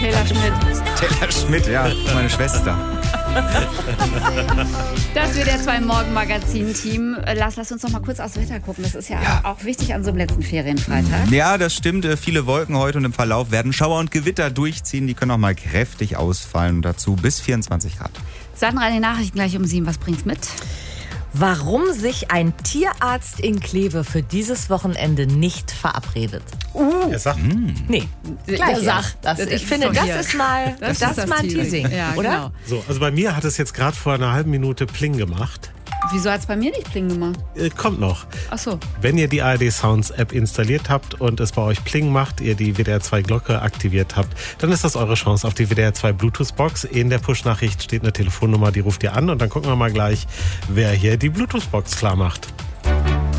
Taylor Schmidt. Taylor Schmidt, ja, meine Schwester. Das WDR 2 Morgenmagazin-Team. Lass uns noch mal kurz aufs Wetter gucken. Das ist ja auch wichtig an so einem letzten Ferienfreitag. Ja, das stimmt. Viele Wolken heute und im Verlauf werden Schauer und Gewitter durchziehen. Die können auch mal kräftig ausfallen. Und dazu bis 24 Grad. Sandra, die Nachrichten gleich um 7. Was bringt's mit? Warum sich ein Tierarzt in Kleve für dieses Wochenende nicht verabredet? Er sagt, Nee, gleich sag das. Ich finde, das ist mal ein Teasing, ja, oder? Genau. so, also bei mir hat es jetzt gerade vor einer halben Minute Pling gemacht. Wieso hat's bei mir nicht Pling gemacht? Kommt noch. Ach so. Wenn ihr die ARD Sounds App installiert habt und es bei euch Pling macht, ihr die WDR 2 Glocke aktiviert habt, dann ist das eure Chance auf die WDR 2 Bluetooth-Box. In der Push-Nachricht steht eine Telefonnummer, die ruft ihr an und dann gucken wir mal gleich, wer hier die Bluetooth-Box klar macht.